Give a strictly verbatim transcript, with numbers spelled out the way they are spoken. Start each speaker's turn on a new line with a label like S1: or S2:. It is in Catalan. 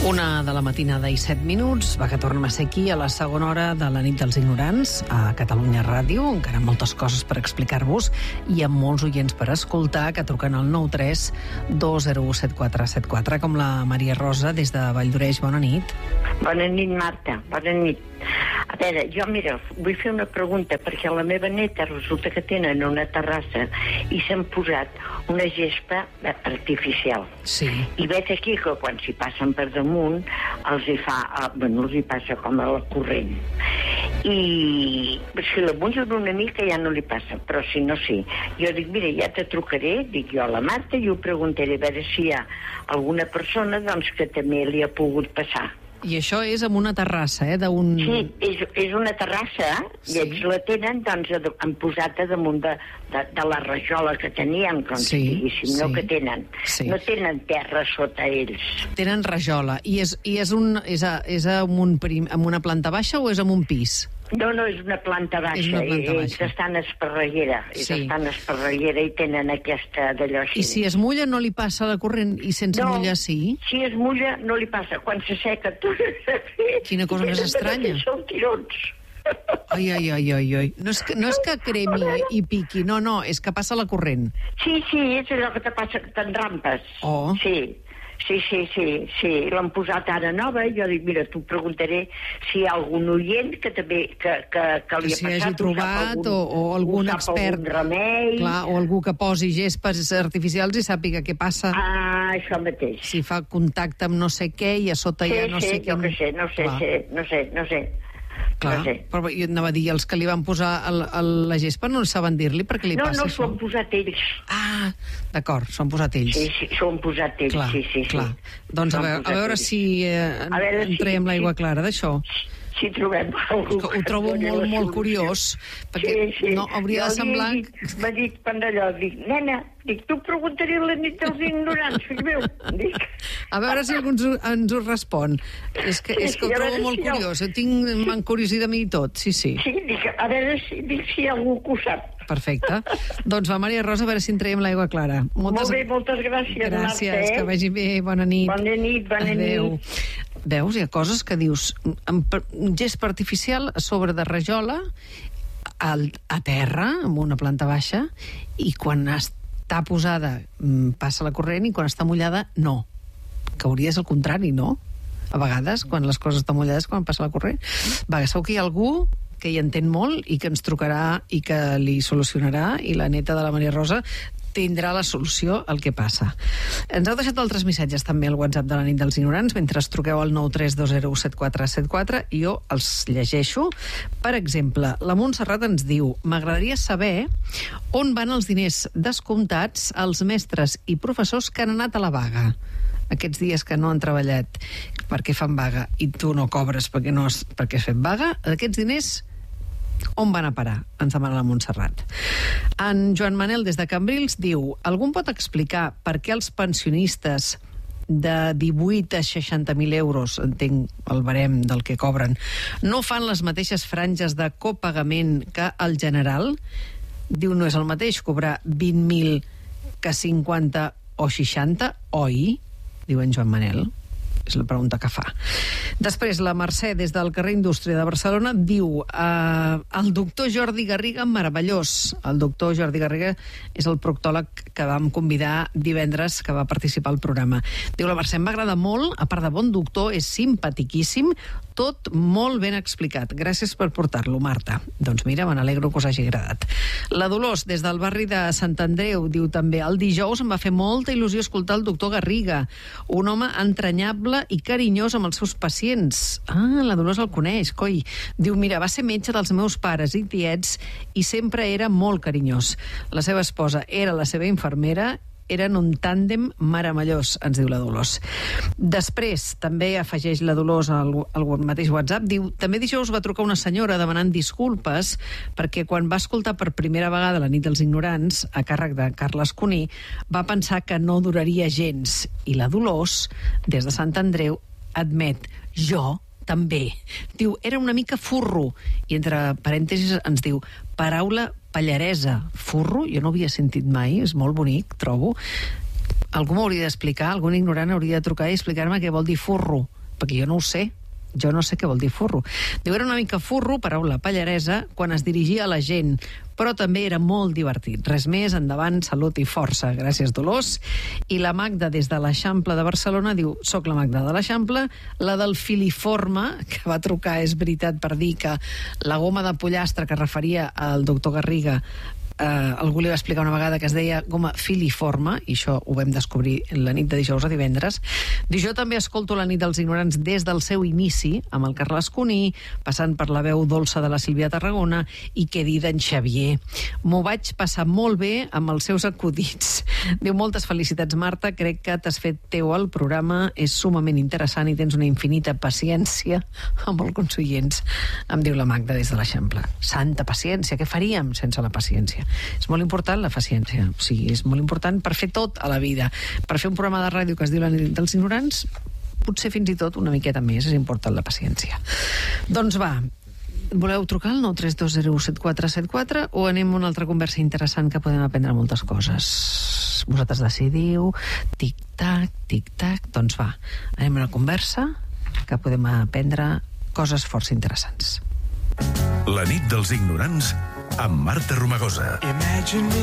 S1: Una de la matinada i set minuts, va que tornem a ser aquí a la segona hora de la nit dels ignorants a Catalunya Ràdio, encara moltes coses per explicar-vos i amb molts oients per escoltar, que truquen al nou tres dos zero u set quatre set quatre, com la Maria Rosa des de Valldoreix. Bona nit.
S2: Bona nit, Marta, bona nit. A veure, jo, mira, vull fer una pregunta, perquè la meva neta resulta que tenen una terrassa i s'han posat una gespa artificial.
S1: Sí.
S2: I veig aquí que quan s'hi passen per damunt els hi fa, bueno, els hi passa com a la corrent. I si la mullen una mica ja no li passa, però si no, sí. Jo dic, mira, ja te trucaré, dic jo a la Marta, i ho preguntaré a veure si hi ha alguna persona doncs, que també li ha pogut passar.
S1: I això és amb una terrassa, eh? Un...
S2: Sí, és, és una terrassa, sí. I ells la tenen, doncs, han posat a damunt de, de, de la rajola que tenien, com sí, si diguéssim, sí, no que tenen. Sí. No tenen terra sota ells.
S1: Tenen rajola. I és, i és, un, és, a, és a un prim, amb una planta baixa o és amb un pis?
S2: No, no, és una planta baixa.
S1: És una planta baixa.
S2: Ells estan a Esparreguera. Ells sí. estan a Esparreguera i tenen aquesta d'allò així.
S1: I si es mulla no li passa la corrent i sense
S2: no,
S1: mullar sí?
S2: Si es mulla no li passa. Quan se seca tot...
S1: Quina cosa més estranya.
S2: Són tirons.
S1: Ai, ai, ai, ai, ai. No és que, no és que cremi i piqui, no, no, és que passa la corrent.
S2: Sí, sí, és allò que te passa, que t'enrampes.
S1: Oh.
S2: Sí. Sí, sí, sí, sí, l'han posat ara nova i jo dic, mira, t'ho preguntaré si hi ha algun oient que també que, que, que li ha
S1: si
S2: passat,
S1: hagi trobat algun, o, o algun expert,
S2: algun remei.
S1: Clar, o algú que posi gespes artificials i sàpiga què passa.
S2: Ah, això mateix.
S1: Si fa contacte amb no sé què i a sota
S2: sí,
S1: ja no
S2: sí,
S1: sé què.
S2: Sí, sí, no sé, no sé, no sé, no sé.
S1: Clar, no sé. Però jo anava a dir, els que li van posar el, el, la gespa no saben dir-li perquè li
S2: no,
S1: passa
S2: no,
S1: això.
S2: No, no, s'ho han posat ells.
S1: Ah, d'acord, s'ho han posat ells.
S2: Sí, sí, s'ho han posat ells,
S1: clar,
S2: sí, sí.
S1: Clar.
S2: Sí.
S1: Doncs a veure, a veure si eh, a veure en traiem si, l'aigua clara d'això.
S2: Si trobem algú...
S1: Ho trobo molt, molt curiós, perquè
S2: sí, sí.
S1: no hauria de semblar...
S2: M'ha dit quan d'allò, dic, nena, dic, tu preguntaré la nit dels ignorants, fill meu, dic.
S1: A veure si algú ens, ens ho respon. És que, és que ho trobo molt si curiós, jo tinc m'encuriosit de mi i tot, sí, sí.
S2: Sí, dic, a veure si, dic, si hi ha algú que ho sap.
S1: Perfecte. Doncs va, Maria Rosa, a veure si en traiem l'aigua clara.
S2: Moltes... Molt bé, moltes gràcies,
S1: gràcies,
S2: Marta, eh?
S1: Que vagi bé, bona nit.
S2: Bona nit, bona
S1: Adeu.
S2: nit.
S1: Veus, hi ha coses que dius, amb gespa artificial a sobre de rajola, al, a terra, amb una planta baixa, i quan està posada passa la corrent i quan està mullada, no. Que hauria de ser el contrari, no? A vegades, quan les coses estan mullades, quan passa la corrent. Va, segur que hi ha algú que hi entén molt i que ens trucarà i que li solucionarà, i la neta de la Maria Rosa tindrà la solució al que passa. Ens heu deixat altres missatges també al WhatsApp de la nit dels ignorants, mentre es truqueu al nou tres dos zero u set quatre set quatre, i jo els llegeixo. Per exemple, la Montserrat ens diu: m'agradaria saber on van els diners descomptats als mestres i professors que han anat a la vaga aquests dies que no han treballat perquè fan vaga i tu no cobres perquè, no has, perquè has fet vaga. Aquests diners on van a parar? Ens demana la Montserrat. En Joan Manel des de Cambrils diu: algú pot explicar per què els pensionistes de divuit a seixanta mil euros, entenc el barem del que cobren, no fan les mateixes franges de copagament que el general? Diu, no és el mateix cobrar vint mil que cinquanta o seixanta, oi? Diu en Joan Manel. És la pregunta que fa. Després, la Mercè, des del carrer Indústria de Barcelona, diu eh, el doctor Jordi Garriga, meravellós. El doctor Jordi Garriga és el proctòleg que vam convidar divendres, que va participar al programa. Diu, la Mercè m'agrada molt, a part de bon doctor, és simpatiquíssim, tot molt ben explicat. Gràcies per portar-lo, Marta. Doncs mira, me n'alegro que us hagi agradat. La Dolors, des del barri de Sant Andreu, diu també: el dijous em va fer molta il·lusió escoltar el doctor Garriga, un home entranyable i carinyós amb els seus pacients. Ah, la Dolors el coneix, coi. Diu, mira, va ser metge dels meus pares i tiets i sempre era molt carinyós. La seva esposa era la seva infermera, eren un tàndem meravellós, ens diu la Dolors. Després, també afegeix la Dolors al, al mateix WhatsApp, diu, també dijous va trucar una senyora demanant disculpes perquè quan va escoltar per primera vegada la nit dels ignorants, a càrrec de Carles Cuní, va pensar que no duraria gens. I la Dolors, des de Sant Andreu, admet: jo també. Diu, era una mica furro. I entre parèntesis ens diu, paraula pallaresa. Furro, jo no havia sentit mai, és molt bonic, trobo. Algú m'hauria d'explicar, algun ignorant hauria de trucar i explicar-me què vol dir furro, perquè jo no ho sé. Jo no sé què vol dir furro. Diu, era una mica furro, paraula pallaresa, quan es dirigia a la gent, però també era molt divertit. Res més, endavant, salut i força. Gràcies, Dolors. I la Magda, des de l'Eixample de Barcelona, diu, soc la Magda de l'Eixample, la del filiforme, que va trucar, és veritat, per dir que la goma de pollastre que referia al doctor Garriga, eh, algú li va explicar una vegada que es deia goma filiforme, i això ho vam descobrir la nit de dijous a divendres. Diu, jo també escolto la nit dels ignorants des del seu inici, amb el Carles Cuní, passant per la veu dolça de la Sílvia Tarragona, i què dir d'en Xavier. M'ho vaig passar molt bé amb els seus acudits. Diu, moltes felicitats, Marta, crec que t'has fet teu el programa, és sumament interessant i tens una infinita paciència amb alguns oients. Em diu la Magda des de l'Eixample. Santa paciència, què faríem sense la paciència? És molt important la paciència, o sigui, és molt important per fer tot a la vida. Per fer un programa de ràdio que es diu La nit dels ignorants, potser fins i tot una miqueta més és important la paciència. Doncs va, voleu trucar al nou tres dos zero set quatre set quatre o anem a una altra conversa interessant que podem aprendre moltes coses? Vosaltres decidiu, tic-tac, tic-tac, doncs va, anem a una conversa que podem aprendre coses força interessants.
S3: La nit dels ignorants amb Marta Romagosa. Imagine